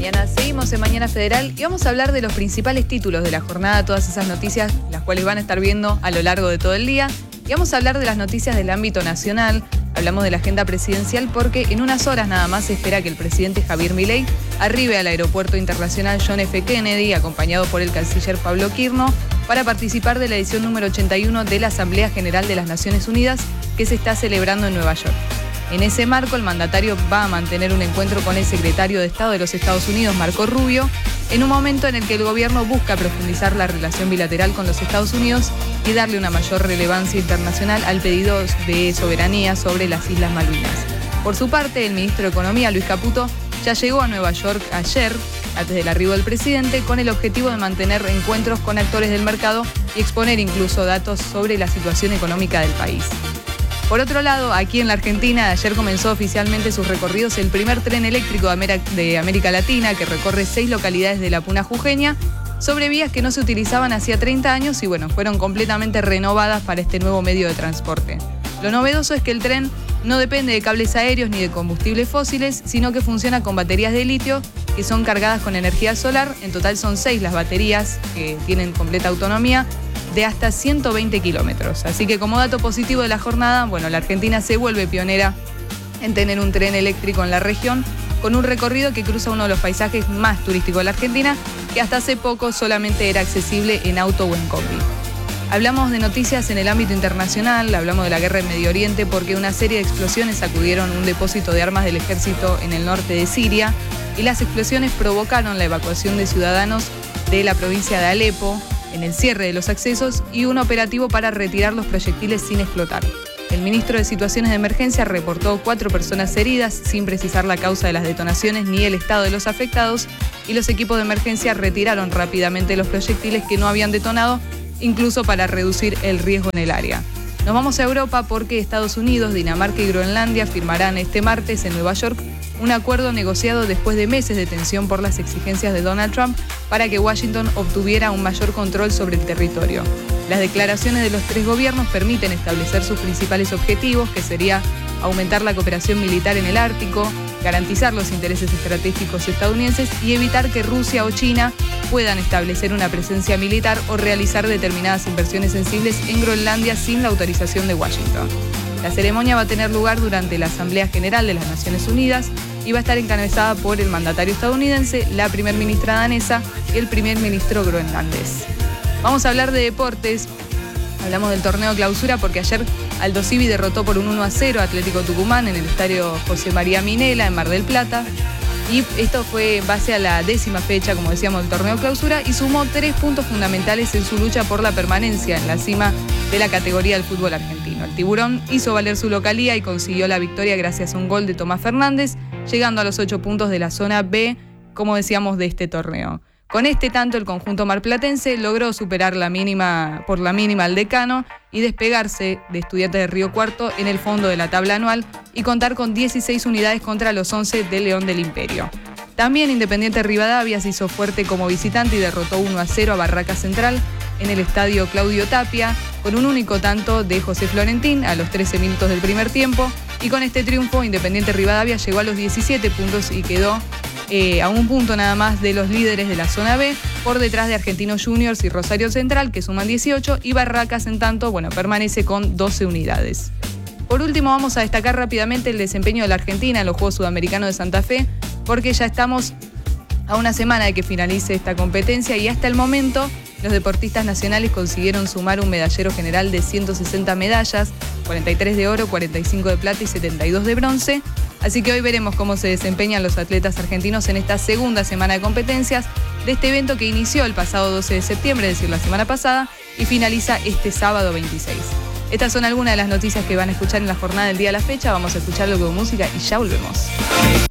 Mañana seguimos en Mañana Federal y vamos a hablar de los principales títulos de la jornada, todas esas noticias las cuales van a estar viendo a lo largo de todo el día. Y vamos a hablar de las noticias del ámbito nacional. Hablamos de la agenda presidencial porque en unas horas nada más se espera que el presidente Javier Milei arribe al aeropuerto internacional John F. Kennedy, acompañado por el canciller Pablo Quirno, para participar de la edición número 81 de la Asamblea General de las Naciones Unidas que se está celebrando en Nueva York. En ese marco, el mandatario va a mantener un encuentro con el secretario de Estado de los Estados Unidos, Marco Rubio, en un momento en el que el gobierno busca profundizar la relación bilateral con los Estados Unidos y darle una mayor relevancia internacional al pedido de soberanía sobre las Islas Malvinas. Por su parte, el ministro de Economía, Luis Caputo, ya llegó a Nueva York ayer, antes del arribo del presidente, con el objetivo de mantener encuentros con actores del mercado y exponer incluso datos sobre la situación económica del país. Por otro lado, aquí en la Argentina, ayer comenzó oficialmente sus recorridos el primer tren eléctrico de América Latina, que recorre 6 localidades de la Puna jujeña, sobre vías que no se utilizaban hacía 30 años y fueron completamente renovadas para este nuevo medio de transporte. Lo novedoso es que el tren no depende de cables aéreos ni de combustibles fósiles, sino que funciona con baterías de litio que son cargadas con energía solar. En total son 6 las baterías que tienen completa autonomía de hasta 120 kilómetros. Así que como dato positivo de la jornada, la Argentina se vuelve pionera en tener un tren eléctrico en la región, con un recorrido que cruza uno de los paisajes más turísticos de la Argentina, que hasta hace poco solamente era accesible en auto o en combi. Hablamos de noticias en el ámbito internacional, hablamos de la guerra en Medio Oriente porque una serie de explosiones sacudieron un depósito de armas del ejército en el norte de Siria y las explosiones provocaron la evacuación de ciudadanos de la provincia de Alepo, en el cierre de los accesos y un operativo para retirar los proyectiles sin explotar. El ministro de Situaciones de Emergencia reportó 4 personas heridas sin precisar la causa de las detonaciones ni el estado de los afectados y los equipos de emergencia retiraron rápidamente los proyectiles que no habían detonado, incluso para reducir el riesgo en el área. Nos vamos a Europa porque Estados Unidos, Dinamarca y Groenlandia firmarán este martes en Nueva York un acuerdo negociado después de meses de tensión por las exigencias de Donald Trump para que Washington obtuviera un mayor control sobre el territorio. Las declaraciones de los 3 gobiernos permiten establecer sus principales objetivos, que sería aumentar la cooperación militar en el Ártico, garantizar los intereses estratégicos estadounidenses y evitar que Rusia o China puedan establecer una presencia militar o realizar determinadas inversiones sensibles en Groenlandia sin la autorización de Washington. La ceremonia va a tener lugar durante la Asamblea General de las Naciones Unidas y va a estar encabezada por el mandatario estadounidense, la primer ministra danesa y el primer ministro groenlandés. Vamos a hablar de deportes. Hablamos del torneo clausura porque ayer Aldo Civi derrotó por un 1-0 a Atlético Tucumán en el estadio José María Minela en Mar del Plata. Y esto fue en base a la 10ª fecha, como decíamos, del torneo clausura y sumó 3 puntos fundamentales en su lucha por la permanencia en la cima de la categoría del fútbol argentino. El Tiburón hizo valer su localía y consiguió la victoria gracias a un gol de Tomás Fernández, llegando a los 8 puntos de la zona B, como decíamos, de este torneo. Con este tanto, el conjunto marplatense logró superar por la mínima al Decano y despegarse de Estudiantes de Río Cuarto en el fondo de la tabla anual y contar con 16 unidades contra los 11 de León del Imperio. También Independiente Rivadavia se hizo fuerte como visitante y derrotó 1-0 a Barraca Central en el estadio Claudio Tapia, con un único tanto de José Florentín a los 13 minutos del primer tiempo. Y con este triunfo, Independiente Rivadavia llegó a los 17 puntos y quedó a un punto nada más de los líderes de la zona B, por detrás de Argentinos Juniors y Rosario Central, que suman 18, y Barracas, en tanto, permanece con 12 unidades. Por último, vamos a destacar rápidamente el desempeño de la Argentina en los Juegos Sudamericanos de Santa Fe, porque ya estamos a una semana de que finalice esta competencia y hasta el momento los deportistas nacionales consiguieron sumar un medallero general de 160 medallas, 43 de oro, 45 de plata y 72 de bronce. Así que hoy veremos cómo se desempeñan los atletas argentinos en esta segunda semana de competencias de este evento que inició el pasado 12 de septiembre, es decir, la semana pasada, y finaliza este sábado 26. Estas son algunas de las noticias que van a escuchar en la jornada del día de la fecha. Vamos a escuchar algo de música y ya volvemos.